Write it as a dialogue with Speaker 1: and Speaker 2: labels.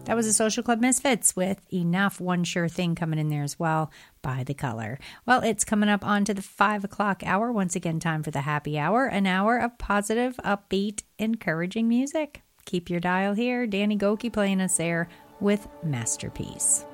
Speaker 1: That was a Social Club Misfits with Enough, One Sure Thing coming in there as well by The Color. Well, it's coming up onto the 5 o'clock hour. Once again, time for the happy hour, an hour of positive, upbeat, encouraging music. Keep your dial here. Danny Gokey playing us there with Masterpiece.